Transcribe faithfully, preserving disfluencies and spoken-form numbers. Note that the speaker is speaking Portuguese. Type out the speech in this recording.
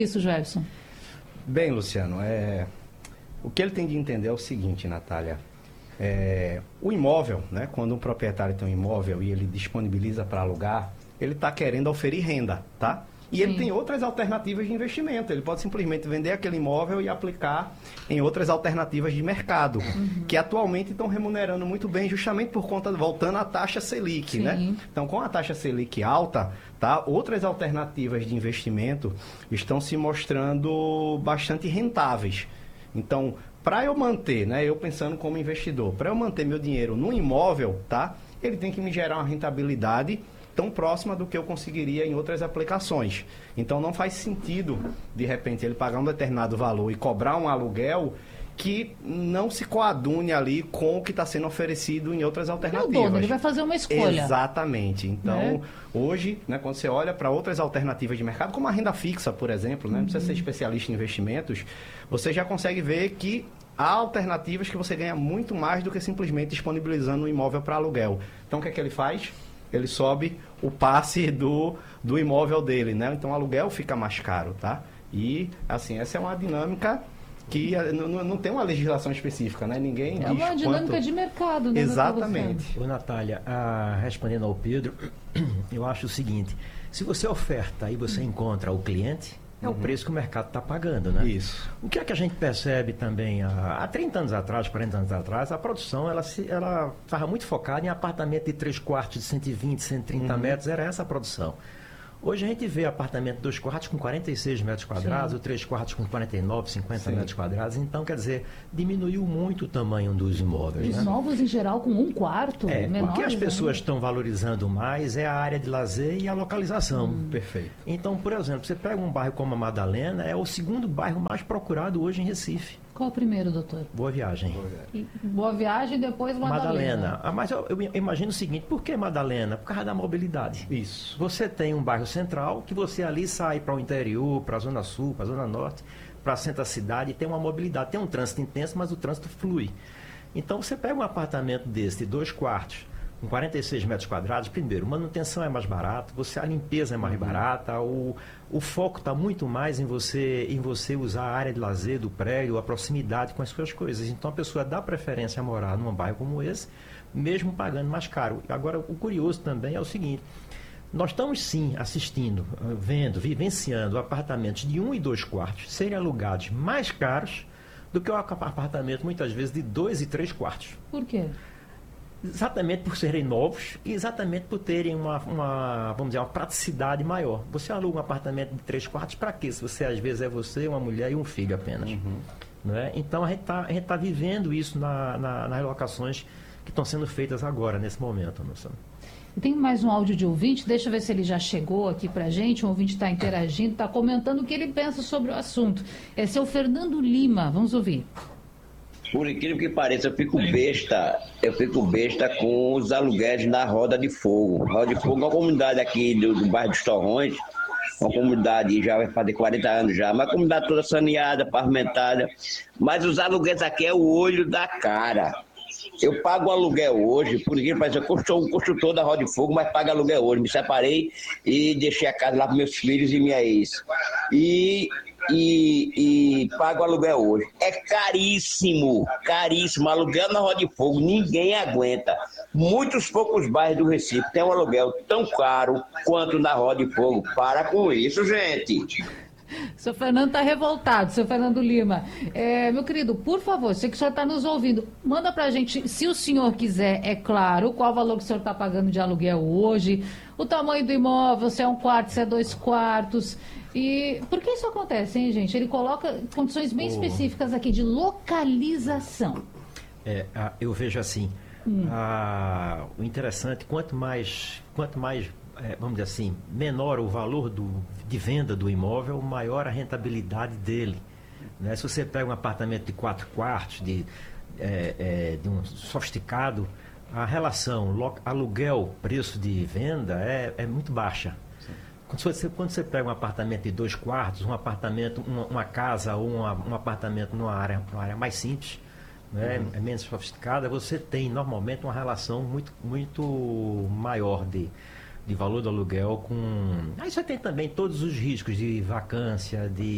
Isso, Gerson. Bem, Luciano, é... o que ele tem de entender é o seguinte, Natália. É... O imóvel, né, quando um proprietário tem um imóvel e ele disponibiliza para alugar, ele está querendo oferir renda, tá? E Sim. ele tem outras alternativas de investimento. Ele pode simplesmente vender aquele imóvel e aplicar em outras alternativas de mercado, uhum. que atualmente estão remunerando muito bem, justamente por conta, voltando à taxa Selic, Sim. né? Então, com a taxa Selic alta, tá? Outras alternativas de investimento estão se mostrando bastante rentáveis. Então, para eu manter, né, eu pensando como investidor, para eu manter meu dinheiro no imóvel, tá? Ele tem que me gerar uma rentabilidade tão próxima do que eu conseguiria em outras aplicações. Então não faz sentido, de repente, ele pagar um determinado valor e cobrar um aluguel que não se coadune ali com o que está sendo oferecido em outras alternativas. É o dono, ele vai fazer uma escolha. Exatamente. Então, é. hoje, né, quando você olha para outras alternativas de mercado, como a renda fixa, por exemplo, né, não precisa ser especialista em investimentos, você já consegue ver que há alternativas que você ganha muito mais do que simplesmente disponibilizando um imóvel para aluguel. Então, o que é que ele faz? Ele sobe o passe do, do imóvel dele, né? Então o aluguel fica mais caro, tá? E, assim, essa é uma dinâmica que não, não tem uma legislação específica, né? Ninguém é diz uma dinâmica quanto... de mercado, né? Exatamente. Ô, Natália, ah, respondendo ao Pedro, eu acho o seguinte, se você oferta e você encontra o cliente, é o preço que o mercado está pagando, né? Isso. O que é que a gente percebe também, há, há trinta anos atrás, quarenta anos atrás, a produção, ela estava muito focada em apartamento de três quartos de cento e vinte, cento e trinta uhum. metros, era essa a produção. Hoje a gente vê apartamento de dois quartos com quarenta e seis metros quadrados, ou três quartos com quarenta e nove, cinquenta Sim. metros quadrados. Então, quer dizer, diminuiu muito o tamanho dos imóveis. Os né? novos, em geral, com um quarto, é, menores, o que as pessoas né? estão valorizando mais é a área de lazer e a localização. Hum. Perfeito. Então, por exemplo, você pega um bairro como a Madalena, é o segundo bairro mais procurado hoje em Recife. Qual o primeiro, doutor? Boa Viagem. Boa Viagem, Boa Viagem depois Madalena. Madalena. Ah, mas eu, eu imagino o seguinte, por que Madalena? Por causa da mobilidade. Isso. Você tem um bairro central, que você ali sai para o interior, para a Zona Sul, para a Zona Norte, para centro da cidade, e tem uma mobilidade. Tem um trânsito intenso, mas o trânsito flui. Então, você pega um apartamento desse, de dois quartos, com quarenta e seis metros quadrados, primeiro, manutenção é mais barata, você, a limpeza é mais uhum. barata, o, o foco está muito mais em você, em você usar a área de lazer do prédio, a proximidade com as suas coisas. Então a pessoa dá preferência a morar num bairro como esse, mesmo pagando mais caro. Agora, o curioso também é o seguinte, nós estamos sim assistindo, vendo, vivenciando apartamentos de um e dois quartos serem alugados mais caros do que o apartamento, muitas vezes, de dois e três quartos. Por quê? Exatamente por serem novos e exatamente por terem uma, uma, vamos dizer, uma praticidade maior. Você aluga um apartamento de três quartos para quê? Se você, às vezes, é você, uma mulher e um filho apenas. Uhum. Não é? Então, a gente está tá vivendo isso na, na, nas locações que estão sendo feitas agora, nesse momento, Luciano. Tem mais um áudio de ouvinte, deixa eu ver se ele já chegou aqui para a gente. O ouvinte está interagindo, está comentando o que ele pensa sobre o assunto. Esse é o Fernando Lima, vamos ouvir. Por incrível que pareça, eu fico besta, eu fico besta com os aluguéis na Roda de Fogo. Roda de Fogo é uma comunidade aqui do, do bairro dos Torrões, uma comunidade já vai fazer quarenta anos já, uma comunidade toda saneada, pavimentada, mas os aluguéis aqui é o olho da cara. Eu pago o aluguel hoje, por incrível que pareça, eu construo um construtor da Roda de Fogo, mas pago aluguel hoje. Me separei e deixei a casa lá para meus filhos e minha ex. E... E, e pago aluguel hoje. É caríssimo, caríssimo. Aluguel na Roda de Fogo, ninguém aguenta. Muitos poucos bairros do Recife têm um aluguel tão caro quanto na Roda de Fogo. Para com isso, gente. Seu Fernando está revoltado, seu Fernando Lima. É, meu querido, por favor, sei que o senhor está nos ouvindo, manda para a gente, se o senhor quiser, é claro, qual o valor que o senhor está pagando de aluguel hoje, o tamanho do imóvel, se é um quarto, se é dois quartos. E por que isso acontece, hein, gente? Ele coloca condições bem oh. específicas aqui de localização. É, eu vejo assim, hum. a, o interessante, quanto mais, quanto mais é, vamos dizer assim, menor o valor do, de venda do imóvel, maior a rentabilidade dele. Né? Se você pega um apartamento de quatro quartos, de, é, é, de um sofisticado, a relação aluguel-preço de venda é, é muito baixa. Quando você, quando você pega um apartamento de dois quartos, um apartamento, uma, uma casa ou uma, um apartamento numa área, numa área mais simples, né, uhum. é menos sofisticada, você tem normalmente uma relação muito, muito maior de, de valor do aluguel com... Aí você tem também todos os riscos de vacância, de